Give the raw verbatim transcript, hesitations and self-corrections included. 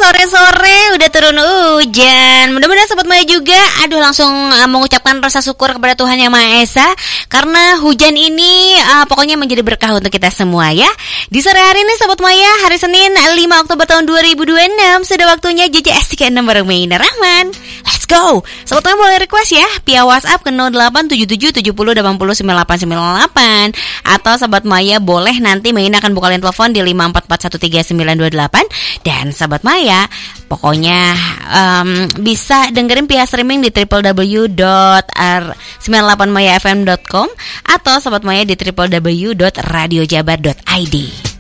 sore-sore udah turun hujan. Mudah-mudahan Sobat Maya juga aduh langsung uh, mengucapkan rasa syukur kepada Tuhan Yang Maha Esa, karena hujan ini uh, pokoknya menjadi berkah untuk kita semua ya. Di sore hari ini Sobat Maya, hari Senin lima Oktober tahun dua ribu dua puluh enam, sudah waktunya J J S tiga enam bareng Meina Rahman. Let's go. Sobat Maya boleh request ya via WhatsApp ke nol delapan tujuh tujuh tujuh nol delapan nol sembilan delapan sembilan delapan, atau Sobat Maya boleh nanti Meina akan buka line telepon di lima empat empat satu tiga sembilan dua delapan. Dan Sobat Maya pokoknya um, bisa dengerin via streaming di w w w dot r sembilan delapan maya f m dot com atau Sobat Maya di w w w dot radio jabar dot i d.